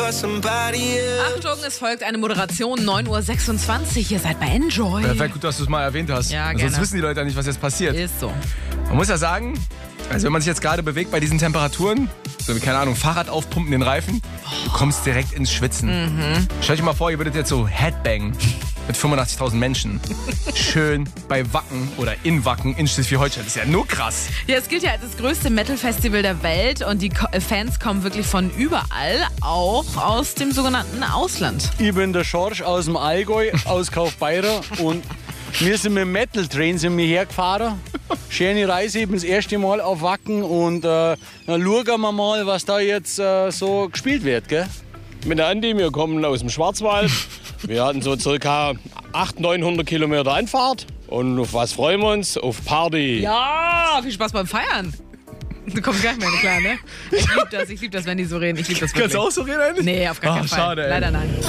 Achtung, es folgt eine Moderation, 9:26 Uhr. Ihr seid bei Enjoy. Perfekt, gut, dass du es mal erwähnt hast. Ja, Sonst gerne. wissen die Leute ja nicht, was jetzt passiert. Ist so. Man muss ja sagen, also wenn man sich jetzt gerade bewegt bei diesen Temperaturen, so wie, keine Ahnung, Fahrrad aufpumpen, den Reifen, du kommst direkt ins Schwitzen. Stell euch mal vor, ihr würdet jetzt so Headbang mit 85.000 Menschen. Schön bei Wacken oder in Wacken in Schleswig-Holstein. Das ist ja nur krass. Ja, es gilt ja als das größte Metal-Festival der Welt und die Fans kommen wirklich von überall, auch aus dem sogenannten Ausland. Ich bin der Schorsch aus dem Allgäu, aus Kaufbeurer, und wir sind mit dem Metal-Train hergefahren. Schöne Reise, ich bin das erste Mal auf Wacken und dann schauen wir mal, was da jetzt so gespielt wird, gell? Mit der Andi, wir kommen aus dem Schwarzwald. Wir hatten so circa 800-900 Kilometer Anfahrt. Und auf was freuen wir uns? Auf Party. Ja, viel Spaß beim Feiern. Du kommst gar nicht mehr klar, ne? Ich liebe das, wenn die so reden. Ich liebe das wirklich. Kannst du auch so reden eigentlich? Nee, auf gar keinen Fall. Schade, ey. Leider nein.